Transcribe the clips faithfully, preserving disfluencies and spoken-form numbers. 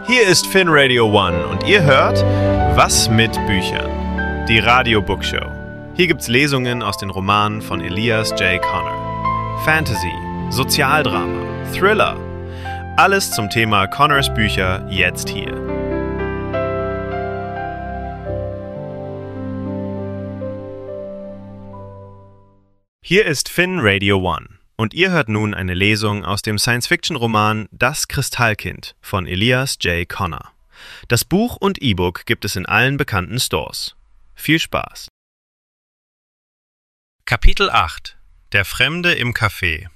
Hier ist Finn Radio One und ihr hört Was mit Büchern? Die Radio Bookshow. Hier gibt's Lesungen aus den Romanen von Elias J. Connor. Fantasy, Sozialdrama, Thriller. Alles zum Thema Connors Bücher jetzt hier. Hier ist Finn Radio One. Und ihr hört nun eine Lesung aus dem Science-Fiction-Roman Das Kristallkind von Elias J. Connor. Das Buch und E-Book gibt es in allen bekannten Stores. Viel Spaß! Kapitel acht. Der Fremde im Café.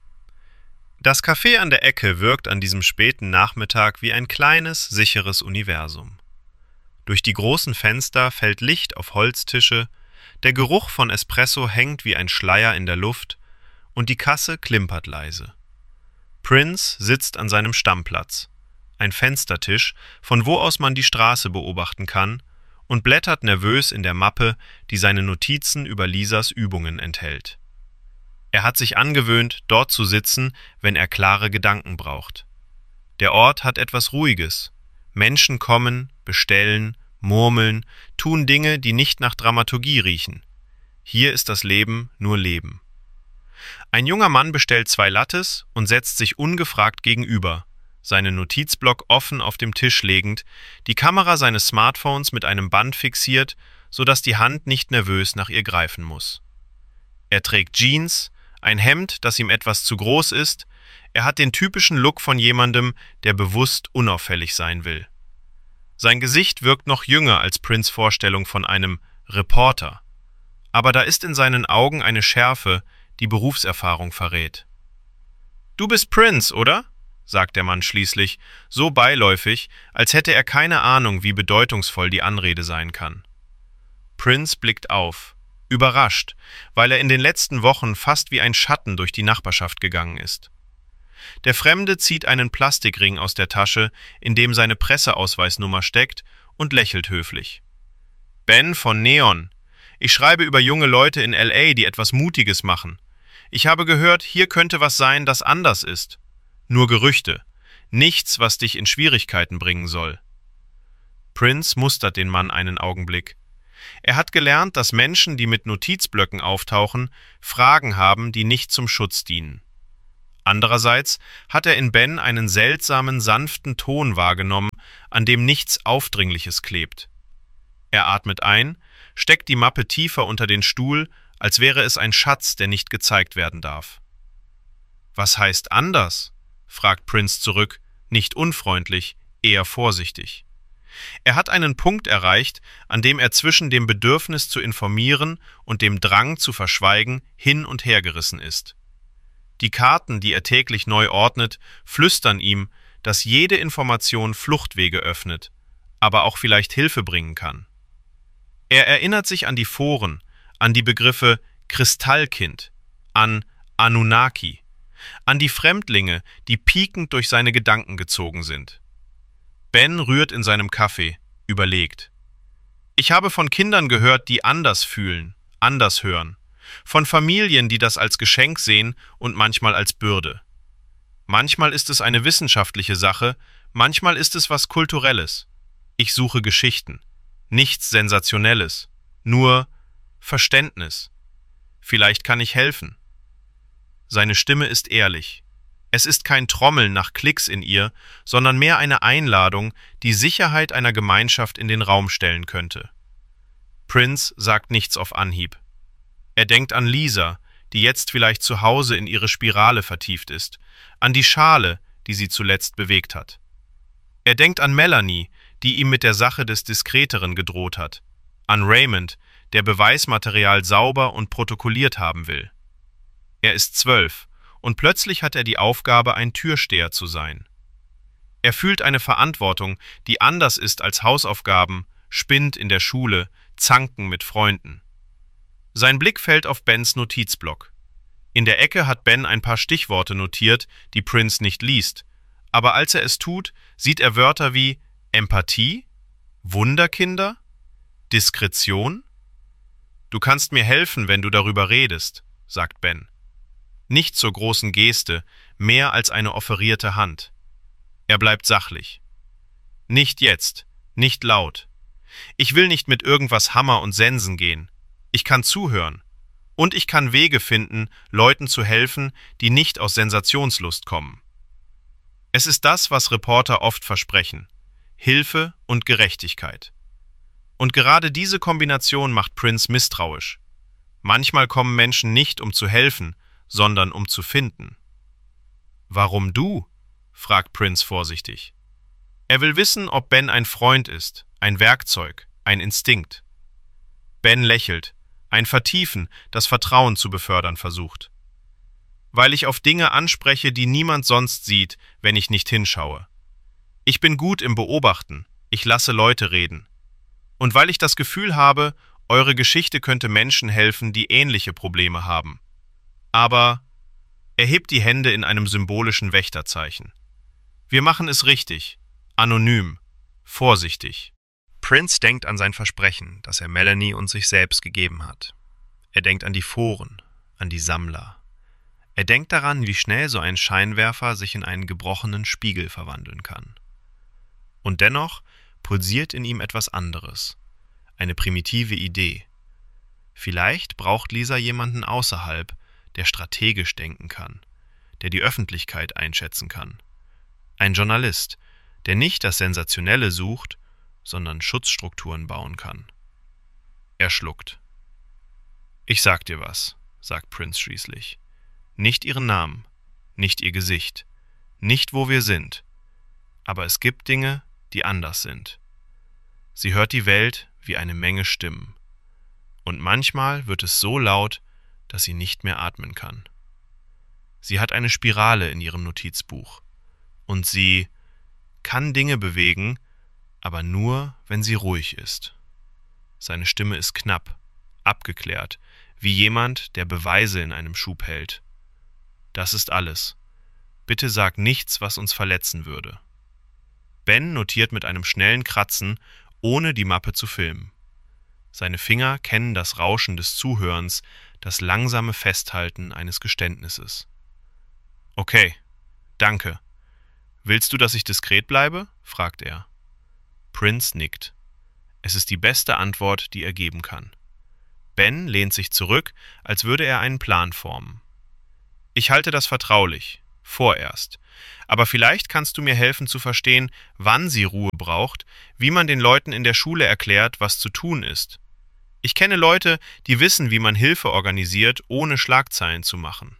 Das Café an der Ecke wirkt an diesem späten Nachmittag wie ein kleines, sicheres Universum. Durch die großen Fenster fällt Licht auf Holztische, der Geruch von Espresso hängt wie ein Schleier in der Luft, und die Kasse klimpert leise. Prince sitzt an seinem Stammplatz, ein Fenstertisch, von wo aus man die Straße beobachten kann, und blättert nervös in der Mappe, die seine Notizen über Lisas Übungen enthält. Er hat sich angewöhnt, dort zu sitzen, wenn er klare Gedanken braucht. Der Ort hat etwas Ruhiges. Menschen kommen, bestellen, murmeln, tun Dinge, die nicht nach Dramaturgie riechen. Hier ist das Leben nur Leben. Ein junger Mann bestellt zwei Lattes und setzt sich ungefragt gegenüber, seinen Notizblock offen auf dem Tisch legend, die Kamera seines Smartphones mit einem Band fixiert, sodass die Hand nicht nervös nach ihr greifen muss. Er trägt Jeans, ein Hemd, das ihm etwas zu groß ist, er hat den typischen Look von jemandem, der bewusst unauffällig sein will. Sein Gesicht wirkt noch jünger als Prince' Vorstellung von einem Reporter, aber da ist in seinen Augen eine Schärfe, die Berufserfahrung verrät. »Du bist Prince, oder?« sagt der Mann schließlich, so beiläufig, als hätte er keine Ahnung, wie bedeutungsvoll die Anrede sein kann. Prince blickt auf, überrascht, weil er in den letzten Wochen fast wie ein Schatten durch die Nachbarschaft gegangen ist. Der Fremde zieht einen Plastikring aus der Tasche, in dem seine Presseausweisnummer steckt, und lächelt höflich. »Ben von Neon. Ich schreibe über junge Leute in L A, die etwas Mutiges machen. Ich habe gehört, hier könnte was sein, das anders ist. Nur Gerüchte. Nichts, was dich in Schwierigkeiten bringen soll.« Prince mustert den Mann einen Augenblick. Er hat gelernt, dass Menschen, die mit Notizblöcken auftauchen, Fragen haben, die nicht zum Schutz dienen. Andererseits hat er in Ben einen seltsamen, sanften Ton wahrgenommen, an dem nichts Aufdringliches klebt. Er atmet ein, steckt die Mappe tiefer unter den Stuhl, als wäre es ein Schatz, der nicht gezeigt werden darf. »Was heißt anders?« fragt Prince zurück, nicht unfreundlich, eher vorsichtig. Er hat einen Punkt erreicht, an dem er zwischen dem Bedürfnis zu informieren und dem Drang zu verschweigen hin und her gerissen ist. Die Karten, die er täglich neu ordnet, flüstern ihm, dass jede Information Fluchtwege öffnet, aber auch vielleicht Hilfe bringen kann. Er erinnert sich an die Foren, an die Begriffe Kristallkind, an Anunnaki, an die Fremdlinge, die piekend durch seine Gedanken gezogen sind. Ben rührt in seinem Kaffee, überlegt. »Ich habe von Kindern gehört, die anders fühlen, anders hören, von Familien, die das als Geschenk sehen und manchmal als Bürde. Manchmal ist es eine wissenschaftliche Sache, manchmal ist es was Kulturelles. Ich suche Geschichten. Nichts Sensationelles, nur Verständnis. Vielleicht kann ich helfen.« Seine Stimme ist ehrlich. Es ist kein Trommeln nach Klicks in ihr, sondern mehr eine Einladung, die Sicherheit einer Gemeinschaft in den Raum stellen könnte. Prince sagt nichts auf Anhieb. Er denkt an Lisa, die jetzt vielleicht zu Hause in ihre Spirale vertieft ist, an die Schale, die sie zuletzt bewegt hat. Er denkt an Melanie, die ihm mit der Sache des Diskreteren gedroht hat, an Raymond, der Beweismaterial sauber und protokolliert haben will. Er ist zwölf, und plötzlich hat er die Aufgabe, ein Türsteher zu sein. Er fühlt eine Verantwortung, die anders ist als Hausaufgaben, Spind in der Schule, Zanken mit Freunden. Sein Blick fällt auf Bens Notizblock. In der Ecke hat Ben ein paar Stichworte notiert, die Prince nicht liest, aber als er es tut, sieht er Wörter wie Empathie, Wunderkinder, Diskretion. »Du kannst mir helfen, wenn du darüber redest«, sagt Ben. Nicht zur großen Geste, mehr als eine offerierte Hand. Er bleibt sachlich. Nicht jetzt, nicht laut. Ich will nicht mit irgendwas Hammer und Sensen gehen. Ich kann zuhören. Und ich kann Wege finden, Leuten zu helfen, die nicht aus Sensationslust kommen. Es ist das, was Reporter oft versprechen: Hilfe und Gerechtigkeit. Und gerade diese Kombination macht Prince misstrauisch. Manchmal kommen Menschen nicht, um zu helfen, sondern um zu finden. »Warum du?« fragt Prince vorsichtig. Er will wissen, ob Ben ein Freund ist, ein Werkzeug, ein Instinkt. Ben lächelt, ein Vertiefen, das Vertrauen zu befördern versucht. Weil ich auf Dinge anspreche, die niemand sonst sieht, wenn ich nicht hinschaue. Ich bin gut im Beobachten, ich lasse Leute reden. Und weil ich das Gefühl habe, eure Geschichte könnte Menschen helfen, die ähnliche Probleme haben. Aber er hebt die Hände in einem symbolischen Wächterzeichen. Wir machen es richtig, anonym, vorsichtig. Prince denkt an sein Versprechen, das er Melanie und sich selbst gegeben hat. Er denkt an die Foren, an die Sammler. Er denkt daran, wie schnell so ein Scheinwerfer sich in einen gebrochenen Spiegel verwandeln kann. Und dennoch pulsiert in ihm etwas anderes, eine primitive Idee. Vielleicht braucht Lisa jemanden außerhalb, der strategisch denken kann, der die Öffentlichkeit einschätzen kann. Ein Journalist, der nicht das Sensationelle sucht, sondern Schutzstrukturen bauen kann. Er schluckt. »Ich sag dir was«, sagt Prince schließlich. »Nicht ihren Namen, nicht ihr Gesicht, nicht wo wir sind. Aber es gibt Dinge, die anders sind. Sie hört die Welt wie eine Menge Stimmen. Und manchmal wird es so laut, dass sie nicht mehr atmen kann. Sie hat eine Spirale in ihrem Notizbuch. Und sie kann Dinge bewegen, aber nur, wenn sie ruhig ist. Seine Stimme ist knapp, abgeklärt, wie jemand, der Beweise in einem Schub hält. Das ist alles. Bitte sag nichts, was uns verletzen würde. Ben notiert mit einem schnellen Kratzen, ohne die Mappe zu filmen. Seine Finger kennen das Rauschen des Zuhörens, das langsame Festhalten eines Geständnisses. Okay, danke. Willst du, dass ich diskret bleibe? Fragt er. Prince nickt. Es ist die beste Antwort, die er geben kann. Ben lehnt sich zurück, als würde er einen Plan formen. Ich halte das vertraulich, vorerst. Aber vielleicht kannst du mir helfen zu verstehen, wann sie Ruhe braucht, wie man den Leuten in der Schule erklärt, was zu tun ist. Ich kenne Leute, die wissen, wie man Hilfe organisiert, ohne Schlagzeilen zu machen.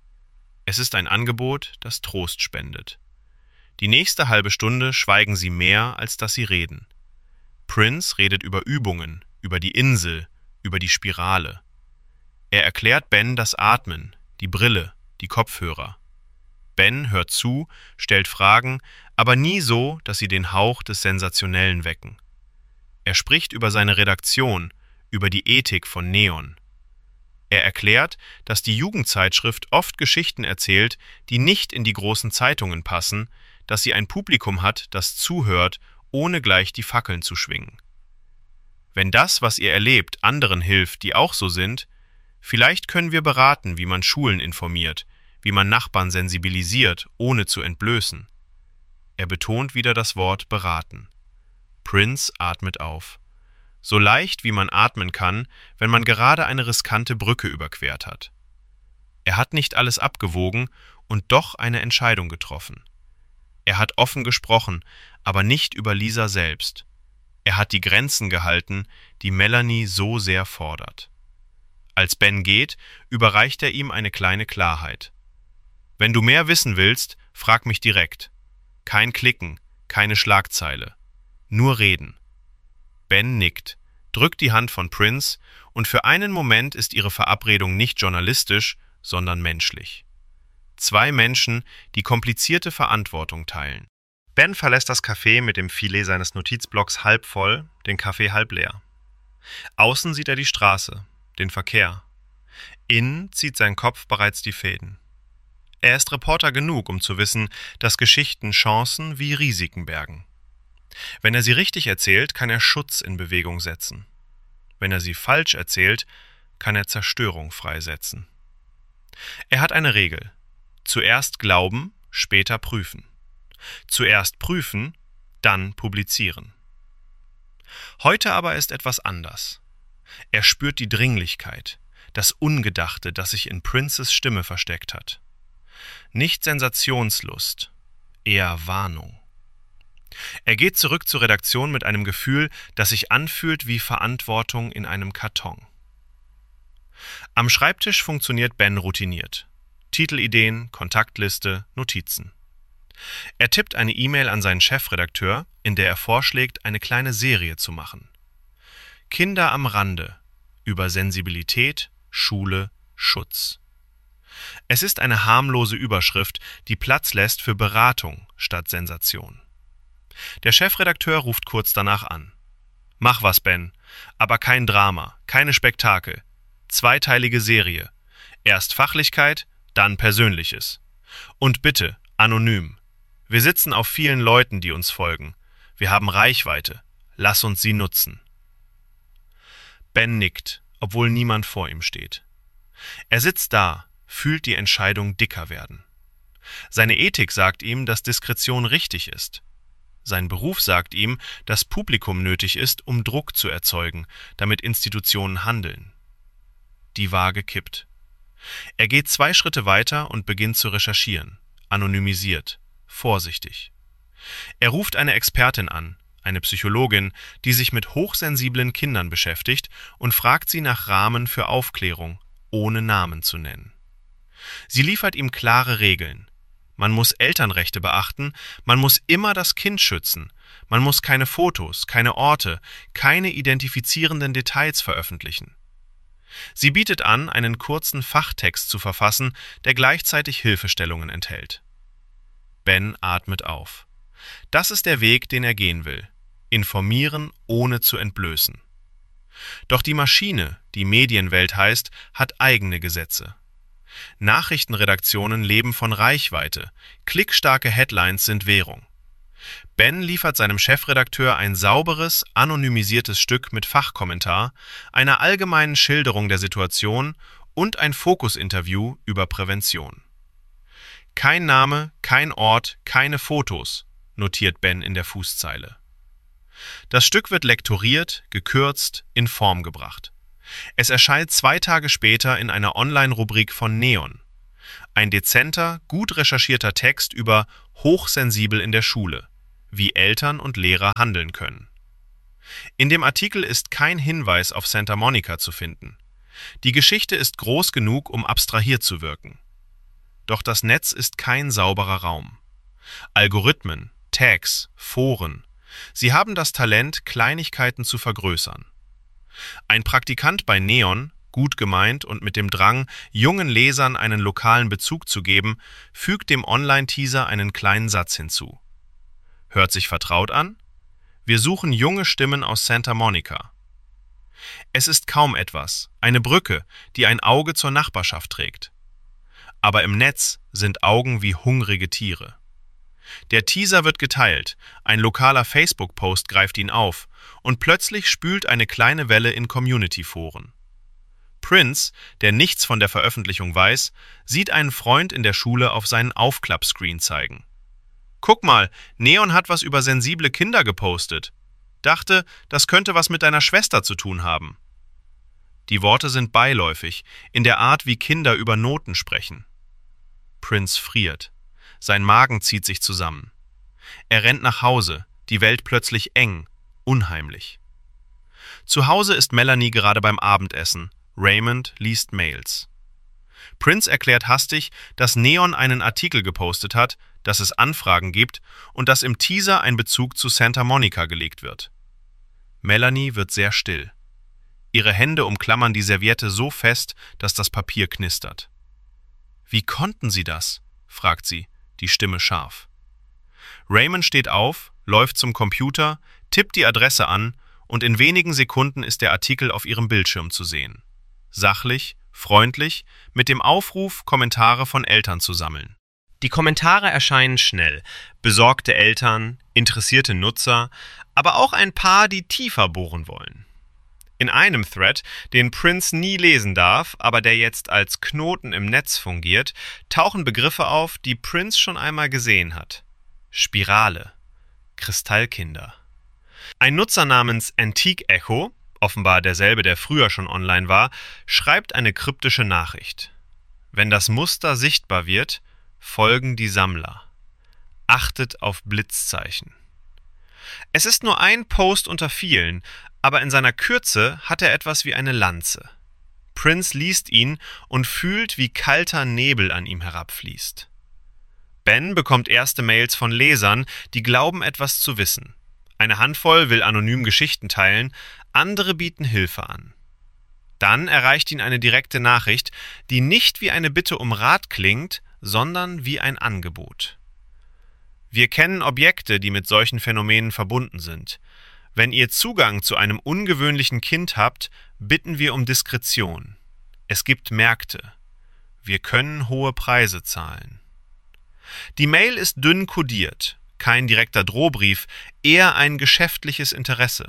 Es ist ein Angebot, das Trost spendet. Die nächste halbe Stunde schweigen sie mehr, als dass sie reden. Prince redet über Übungen, über die Insel, über die Spirale. Er erklärt Ben das Atmen, die Brille, die Kopfhörer. Ben hört zu, stellt Fragen, aber nie so, dass sie den Hauch des Sensationellen wecken. Er spricht über seine Redaktion, über die Ethik von Neon. Er erklärt, dass die Jugendzeitschrift oft Geschichten erzählt, die nicht in die großen Zeitungen passen, dass sie ein Publikum hat, das zuhört, ohne gleich die Fackeln zu schwingen. Wenn das, was ihr erlebt, anderen hilft, die auch so sind, vielleicht können wir beraten, wie man Schulen informiert, wie man Nachbarn sensibilisiert, ohne zu entblößen. Er betont wieder das Wort beraten. Prince atmet auf. So leicht, wie man atmen kann, wenn man gerade eine riskante Brücke überquert hat. Er hat nicht alles abgewogen und doch eine Entscheidung getroffen. Er hat offen gesprochen, aber nicht über Lisa selbst. Er hat die Grenzen gehalten, die Melanie so sehr fordert. Als Ben geht, überreicht er ihm eine kleine Klarheit. Wenn du mehr wissen willst, frag mich direkt. Kein Klicken, keine Schlagzeile. Nur reden. Ben nickt, drückt die Hand von Prince und für einen Moment ist ihre Verabredung nicht journalistisch, sondern menschlich. Zwei Menschen, die komplizierte Verantwortung teilen. Ben verlässt das Café mit dem Filet seines Notizblocks halb voll, den Kaffee halb leer. Außen sieht er die Straße, den Verkehr. Innen zieht sein Kopf bereits die Fäden. Er ist Reporter genug, um zu wissen, dass Geschichten Chancen wie Risiken bergen. Wenn er sie richtig erzählt, kann er Schutz in Bewegung setzen. Wenn er sie falsch erzählt, kann er Zerstörung freisetzen. Er hat eine Regel. Zuerst glauben, später prüfen. Zuerst prüfen, dann publizieren. Heute aber ist etwas anders. Er spürt die Dringlichkeit, das Ungedachte, das sich in Princes Stimme versteckt hat. Nicht Sensationslust, eher Warnung. Er geht zurück zur Redaktion mit einem Gefühl, das sich anfühlt wie Verantwortung in einem Karton. Am Schreibtisch funktioniert Ben routiniert. Titelideen, Kontaktliste, Notizen. Er tippt eine E-Mail an seinen Chefredakteur, in der er vorschlägt, eine kleine Serie zu machen. Kinder am Rande über Sensibilität, Schule, Schutz. Es ist eine harmlose Überschrift, die Platz lässt für Beratung statt Sensation. Der Chefredakteur ruft kurz danach an. Mach was, Ben, aber kein Drama, keine Spektakel. Zweiteilige Serie. Erst Fachlichkeit, dann Persönliches. Und bitte, anonym. Wir sitzen auf vielen Leuten, die uns folgen. Wir haben Reichweite. Lass uns sie nutzen. Ben nickt, obwohl niemand vor ihm steht. Er sitzt da, fühlt die Entscheidung dicker werden. Seine Ethik sagt ihm, dass Diskretion richtig ist. Sein Beruf sagt ihm, dass Publikum nötig ist, um Druck zu erzeugen, damit Institutionen handeln. Die Waage kippt. Er geht zwei Schritte weiter und beginnt zu recherchieren, anonymisiert, vorsichtig. Er ruft eine Expertin an, eine Psychologin, die sich mit hochsensiblen Kindern beschäftigt und fragt sie nach Rahmen für Aufklärung, ohne Namen zu nennen. Sie liefert ihm klare Regeln. Man muss Elternrechte beachten, man muss immer das Kind schützen, man muss keine Fotos, keine Orte, keine identifizierenden Details veröffentlichen. Sie bietet an, einen kurzen Fachtext zu verfassen, der gleichzeitig Hilfestellungen enthält. Ben atmet auf. Das ist der Weg, den er gehen will. Informieren, ohne zu entblößen. Doch die Maschine, die Medienwelt heißt, hat eigene Gesetze. Nachrichtenredaktionen leben von Reichweite, klickstarke Headlines sind Währung. Ben liefert seinem Chefredakteur ein sauberes, anonymisiertes Stück mit Fachkommentar, einer allgemeinen Schilderung der Situation und ein Fokusinterview über Prävention. Kein Name, kein Ort, keine Fotos, notiert Ben in der Fußzeile. Das Stück wird lektoriert, gekürzt, in Form gebracht. Es erscheint zwei Tage später in einer Online-Rubrik von Neon. Ein dezenter, gut recherchierter Text über hochsensibel in der Schule, wie Eltern und Lehrer handeln können. In dem Artikel ist kein Hinweis auf Santa Monica zu finden. Die Geschichte ist groß genug, um abstrahiert zu wirken. Doch das Netz ist kein sauberer Raum. Algorithmen, Tags, Foren, sie haben das Talent, Kleinigkeiten zu vergrößern. Ein Praktikant bei Neon, gut gemeint und mit dem Drang, jungen Lesern einen lokalen Bezug zu geben, fügt dem Online-Teaser einen kleinen Satz hinzu. Hört sich vertraut an? Wir suchen junge Stimmen aus Santa Monica. Es ist kaum etwas, eine Brücke, die ein Auge zur Nachbarschaft trägt. Aber im Netz sind Augen wie hungrige Tiere. Der Teaser wird geteilt, ein lokaler Facebook-Post greift ihn auf und plötzlich spült eine kleine Welle in Community-Foren. Prince, der nichts von der Veröffentlichung weiß, sieht einen Freund in der Schule auf seinen Aufklappscreen zeigen. »Guck mal, Neon hat was über sensible Kinder gepostet. Dachte, das könnte was mit deiner Schwester zu tun haben.« Die Worte sind beiläufig, in der Art, wie Kinder über Noten sprechen. Prince friert. Sein Magen zieht sich zusammen. Er rennt nach Hause, die Welt plötzlich eng, unheimlich. Zu Hause ist Melanie gerade beim Abendessen. Raymond liest Mails. Prince erklärt hastig, dass Neon einen Artikel gepostet hat, dass es Anfragen gibt und dass im Teaser ein Bezug zu Santa Monica gelegt wird. Melanie wird sehr still. Ihre Hände umklammern die Serviette so fest, dass das Papier knistert. »Wie konnten Sie das?« fragt sie, die Stimme scharf. Raymond steht auf, läuft zum Computer, tippt die Adresse an und in wenigen Sekunden ist der Artikel auf ihrem Bildschirm zu sehen. Sachlich, freundlich, mit dem Aufruf, Kommentare von Eltern zu sammeln. Die Kommentare erscheinen schnell. Besorgte Eltern, interessierte Nutzer, aber auch ein paar, die tiefer bohren wollen. In einem Thread, den Prince nie lesen darf, aber der jetzt als Knoten im Netz fungiert, tauchen Begriffe auf, die Prince schon einmal gesehen hat. Spirale, Kristallkinder. Ein Nutzer namens Antique Echo, offenbar derselbe, der früher schon online war, schreibt eine kryptische Nachricht. Wenn das Muster sichtbar wird, folgen die Sammler. Achtet auf Blitzzeichen. Es ist nur ein Post unter vielen, aber in seiner Kürze hat er etwas wie eine Lanze. Prince liest ihn und fühlt, wie kalter Nebel an ihm herabfließt. Ben bekommt erste Mails von Lesern, die glauben, etwas zu wissen. Eine Handvoll will anonym Geschichten teilen, andere bieten Hilfe an. Dann erreicht ihn eine direkte Nachricht, die nicht wie eine Bitte um Rat klingt, sondern wie ein Angebot. Wir kennen Objekte, die mit solchen Phänomenen verbunden sind. Wenn ihr Zugang zu einem ungewöhnlichen Kind habt, bitten wir um Diskretion. Es gibt Märkte. Wir können hohe Preise zahlen. Die Mail ist dünn kodiert, kein direkter Drohbrief, eher ein geschäftliches Interesse.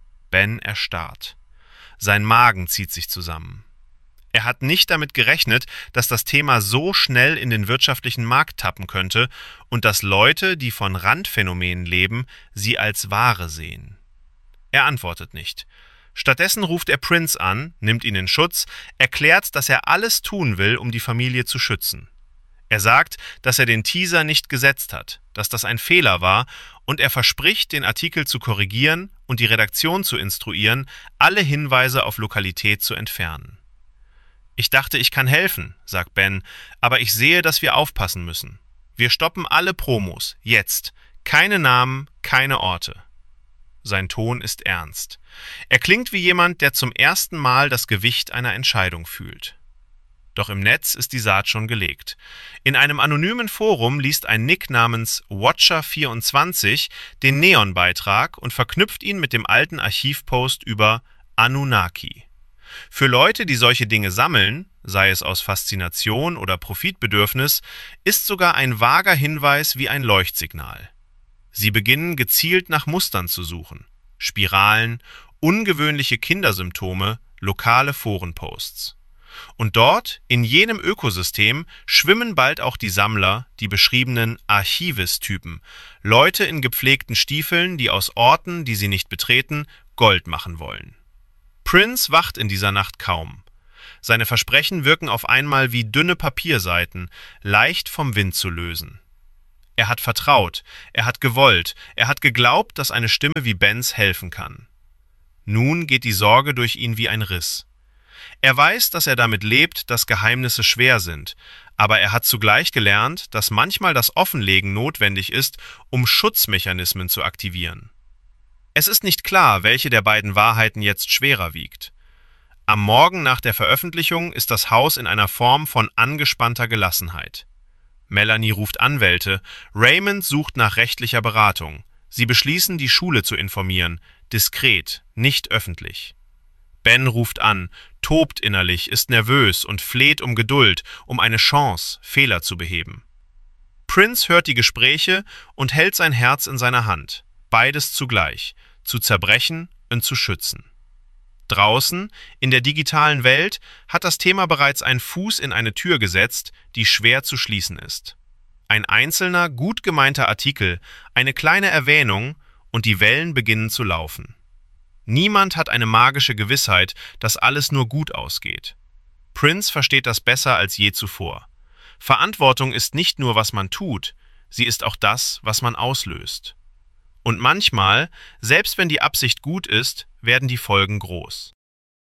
Ben erstarrt. Sein Magen zieht sich zusammen. Er hat nicht damit gerechnet, dass das Thema so schnell in den wirtschaftlichen Markt tappen könnte und dass Leute, die von Randphänomenen leben, sie als Ware sehen. Er antwortet nicht. Stattdessen ruft er Prince an, nimmt ihn in Schutz, erklärt, dass er alles tun will, um die Familie zu schützen. Er sagt, dass er den Teaser nicht gesetzt hat, dass das ein Fehler war und er verspricht, den Artikel zu korrigieren und die Redaktion zu instruieren, alle Hinweise auf Lokalität zu entfernen. Ich dachte, ich kann helfen, sagt Ben, aber ich sehe, dass wir aufpassen müssen. Wir stoppen alle Promos, jetzt. Keine Namen, keine Orte. Sein Ton ist ernst. Er klingt wie jemand, der zum ersten Mal das Gewicht einer Entscheidung fühlt. Doch im Netz ist die Saat schon gelegt. In einem anonymen Forum liest ein Nick namens Watcher vierundzwanzig den Neon-Beitrag und verknüpft ihn mit dem alten Archivpost über Anunnaki. Für Leute, die solche Dinge sammeln, sei es aus Faszination oder Profitbedürfnis, ist sogar ein vager Hinweis wie ein Leuchtsignal. Sie beginnen gezielt nach Mustern zu suchen. Spiralen, ungewöhnliche Kindersymptome, lokale Forenposts. Und dort, in jenem Ökosystem, schwimmen bald auch die Sammler, die beschriebenen Archivis-Typen, Leute in gepflegten Stiefeln, die aus Orten, die sie nicht betreten, Gold machen wollen. Prince wacht in dieser Nacht kaum. Seine Versprechen wirken auf einmal wie dünne Papierseiten, leicht vom Wind zu lösen. Er hat vertraut, er hat gewollt, er hat geglaubt, dass eine Stimme wie Bens helfen kann. Nun geht die Sorge durch ihn wie ein Riss. Er weiß, dass er damit lebt, dass Geheimnisse schwer sind, aber er hat zugleich gelernt, dass manchmal das Offenlegen notwendig ist, um Schutzmechanismen zu aktivieren. Es ist nicht klar, welche der beiden Wahrheiten jetzt schwerer wiegt. Am Morgen nach der Veröffentlichung ist das Haus in einer Form von angespannter Gelassenheit. Melanie ruft Anwälte, Raymond sucht nach rechtlicher Beratung. Sie beschließen, die Schule zu informieren, diskret, nicht öffentlich. Ben ruft an, tobt innerlich, ist nervös und fleht um Geduld, um eine Chance, Fehler zu beheben. Prince hört die Gespräche und hält sein Herz in seiner Hand, beides zugleich, zu zerbrechen und zu schützen. Draußen, in der digitalen Welt, hat das Thema bereits einen Fuß in eine Tür gesetzt, die schwer zu schließen ist. Ein einzelner, gut gemeinter Artikel, eine kleine Erwähnung und die Wellen beginnen zu laufen. Niemand hat eine magische Gewissheit, dass alles nur gut ausgeht. Prince versteht das besser als je zuvor. Verantwortung ist nicht nur, was man tut, sie ist auch das, was man auslöst. Und manchmal, selbst wenn die Absicht gut ist, werden die Folgen groß.